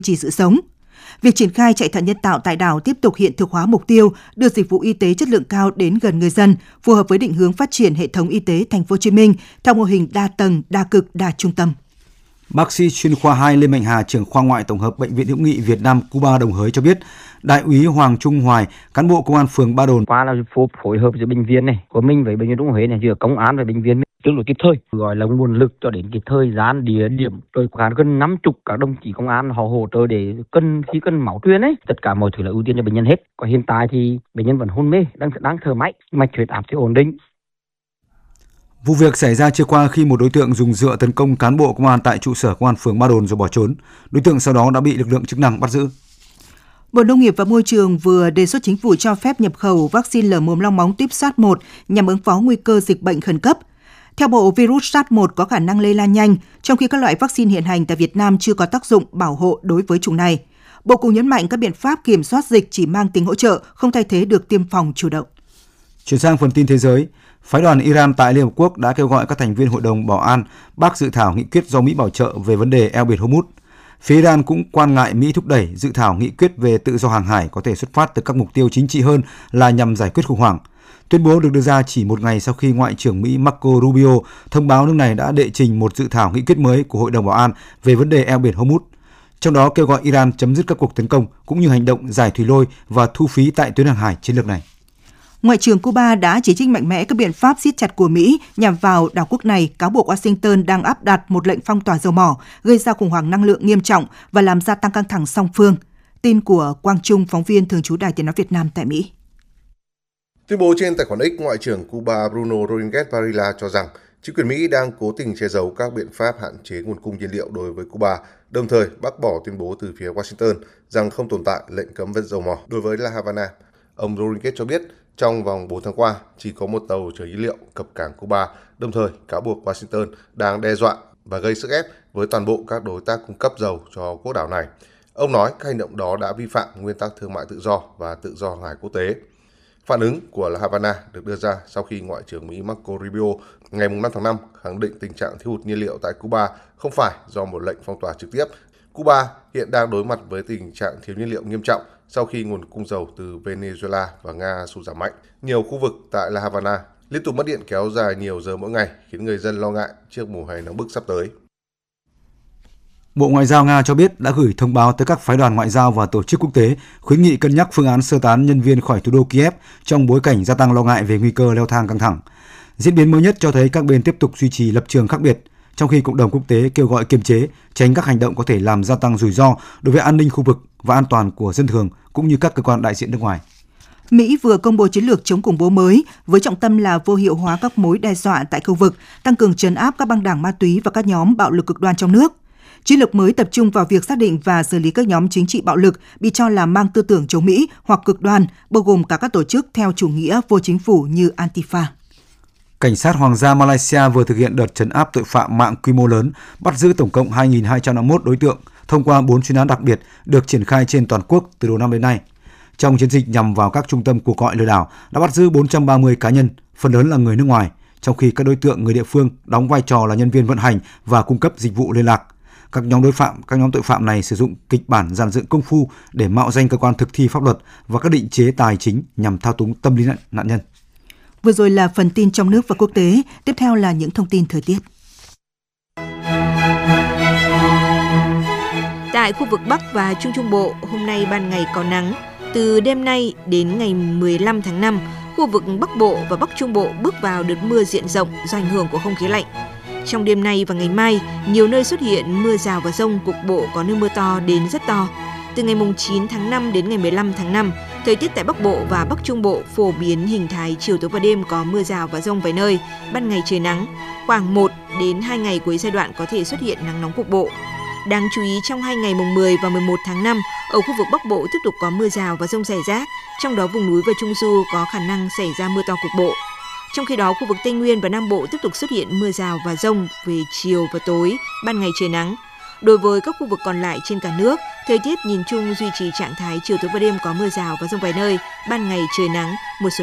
trì sự sống. Việc triển khai chạy thận nhân tạo tại đảo tiếp tục hiện thực hóa mục tiêu đưa dịch vụ y tế chất lượng cao đến gần người dân, phù hợp với định hướng phát triển hệ thống y tế Thành phố Hồ Chí Minh theo mô hình đa tầng, đa cực, đa trung tâm. Bác sĩ chuyên khoa 2 Lê Mạnh Hà, trưởng khoa ngoại tổng hợp Bệnh viện Hữu nghị Việt Nam Cuba Đồng Hới cho biết, Đại úy Hoàng Trung Hoài, cán bộ công an phường Ba Đồn qua là phối hợp giữa bệnh viện này của mình với bệnh viện Đồng Hới này, giữa công an và bệnh viện tương đối kịp thời, gọi là nguồn lực cho đến cái thời gian, địa điểm, rồi khoảng gần 50 các đồng chí công an họ hỗ trợ để khi cần máu truyền ấy, tất cả mọi thứ là ưu tiên cho bệnh nhân hết. Còn hiện tại thì bệnh nhân vẫn hôn mê, đang thở máy, mạch huyết áp thì ổn định. Vụ việc xảy ra trưa qua khi một đối tượng dùng dựa tấn công cán bộ công an tại trụ sở công an phường Ba Đồn rồi bỏ trốn. Đối tượng sau đó đã bị lực lượng chức năng bắt giữ. Bộ Nông nghiệp và Môi trường vừa đề xuất chính phủ cho phép nhập khẩu vaccine lở mồm long móng tuyếp SARS-1 nhằm ứng phó nguy cơ dịch bệnh khẩn cấp. Theo Bộ, virus SARS-1 có khả năng lây lan nhanh, trong khi các loại vaccine hiện hành tại Việt Nam chưa có tác dụng bảo hộ đối với chủng này. Bộ cũng nhấn mạnh các biện pháp kiểm soát dịch chỉ mang tính hỗ trợ, không thay thế được tiêm phòng chủ động. Chuyển sang phần tin thế giới, phái đoàn Iran tại Liên Hợp Quốc đã kêu gọi các thành viên Hội đồng Bảo an bác dự thảo nghị quyết do Mỹ bảo trợ về vấn đề eo biển Hormuz. Phía Iran cũng quan ngại Mỹ thúc đẩy dự thảo nghị quyết về tự do hàng hải có thể xuất phát từ các mục tiêu chính trị hơn là nhằm giải quyết khủng hoảng. Tuyên bố được đưa ra chỉ một ngày sau khi Ngoại trưởng Mỹ Marco Rubio thông báo nước này đã đệ trình một dự thảo nghị quyết mới của Hội đồng Bảo an về vấn đề eo biển Hormuz. Trong đó kêu gọi Iran chấm dứt các cuộc tấn công cũng như hành động giải thủy lôi và thu phí tại tuyến hàng hải chiến lược này. Ngoại trưởng Cuba đã chỉ trích mạnh mẽ các biện pháp siết chặt của Mỹ nhằm vào đảo quốc này, cáo buộc Washington đang áp đặt một lệnh phong tỏa dầu mỏ, gây ra khủng hoảng năng lượng nghiêm trọng và làm gia tăng căng thẳng song phương. Tin của Quang Trung, phóng viên thường trú Đài Tiếng nói Việt Nam tại Mỹ. Tuyên bố trên tài khoản X, Ngoại trưởng Cuba Bruno Rodriguez Varela cho rằng chính quyền Mỹ đang cố tình che giấu các biện pháp hạn chế nguồn cung nhiên liệu đối với Cuba, đồng thời bác bỏ tuyên bố từ phía Washington rằng không tồn tại lệnh cấm vận dầu mỏ đối với La Habana. Ông Rodriguez cho biết trong vòng 4 tháng qua, chỉ có một tàu chở nhiên liệu cập cảng Cuba, đồng thời cáo buộc Washington đang đe dọa và gây sức ép với toàn bộ các đối tác cung cấp dầu cho quốc đảo này. Ông nói các hành động đó đã vi phạm nguyên tắc thương mại tự do và tự do hàng hải quốc tế. Phản ứng của La Habana được đưa ra sau khi Ngoại trưởng Mỹ Marco Rubio ngày 5 tháng 5 khẳng định tình trạng thiếu hụt nhiên liệu tại Cuba không phải do một lệnh phong tỏa trực tiếp. Cuba hiện đang đối mặt với tình trạng thiếu nhiên liệu nghiêm trọng sau khi nguồn cung dầu từ Venezuela và Nga sụt giảm mạnh. Nhiều khu vực tại La Habana liên tục mất điện kéo dài nhiều giờ mỗi ngày, khiến người dân lo ngại trước mùa hè nóng bức sắp tới. Bộ Ngoại giao Nga cho biết đã gửi thông báo tới các phái đoàn ngoại giao và tổ chức quốc tế khuyến nghị cân nhắc phương án sơ tán nhân viên khỏi thủ đô Kiev trong bối cảnh gia tăng lo ngại về nguy cơ leo thang căng thẳng. Diễn biến mới nhất cho thấy các bên tiếp tục duy trì lập trường khác biệt, trong khi cộng đồng quốc tế kêu gọi kiềm chế, tránh các hành động có thể làm gia tăng rủi ro đối với an ninh khu vực và an toàn của dân thường cũng như các cơ quan đại diện nước ngoài. Mỹ vừa công bố chiến lược chống khủng bố mới với trọng tâm là vô hiệu hóa các mối đe dọa tại khu vực, tăng cường trấn áp các băng đảng ma túy và các nhóm bạo lực cực đoan trong nước. Chiến lược mới tập trung vào việc xác định và xử lý các nhóm chính trị bạo lực bị cho là mang tư tưởng chống Mỹ hoặc cực đoan, bao gồm cả các tổ chức theo chủ nghĩa vô chính phủ như Antifa. Cảnh sát Hoàng gia Malaysia vừa thực hiện đợt trấn áp tội phạm mạng quy mô lớn, bắt giữ tổng cộng 2.251 đối tượng thông qua 4 chuyên án đặc biệt được triển khai trên toàn quốc từ đầu năm đến nay. Trong chiến dịch nhằm vào các trung tâm cuộc gọi lừa đảo đã bắt giữ 430 cá nhân, phần lớn là người nước ngoài, trong khi các đối tượng người địa phương đóng vai trò là nhân viên vận hành và cung cấp dịch vụ liên lạc. Các nhóm tội phạm này sử dụng kịch bản dàn dựng công phu để mạo danh cơ quan thực thi pháp luật và các định chế tài chính nhằm thao túng tâm lý nạn nhân. Vừa rồi là phần tin trong nước và quốc tế, tiếp theo là những thông tin thời tiết. Tại khu vực Bắc và Trung Trung Bộ, hôm nay ban ngày có nắng. Từ đêm nay đến ngày 15 tháng 5, khu vực Bắc Bộ và Bắc Trung Bộ bước vào đợt mưa diện rộng do ảnh hưởng của không khí lạnh. Trong đêm nay và ngày mai, nhiều nơi xuất hiện mưa rào và dông, cục bộ có nơi mưa to đến rất to. Từ ngày 9 tháng 5 đến ngày 15 tháng 5, thời tiết tại Bắc Bộ và Bắc Trung Bộ phổ biến hình thái chiều tối và đêm có mưa rào và dông vài nơi, ban ngày trời nắng. Khoảng 1 đến 2 ngày cuối giai đoạn có thể xuất hiện nắng nóng cục bộ. Đáng chú ý trong 2 ngày mùng 10 và 11 tháng 5, ở khu vực Bắc Bộ tiếp tục có mưa rào và dông rải rác, trong đó vùng núi và Trung Du có khả năng xảy ra mưa to cục bộ. Trong khi đó, khu vực Tây Nguyên và Nam Bộ tiếp tục xuất hiện mưa rào và dông về chiều và tối, ban ngày trời nắng. Đối với các khu vực còn lại trên cả nước, thời tiết nhìn chung duy trì trạng thái chiều tối và đêm có mưa rào và dông vài nơi, ban ngày trời nắng, một số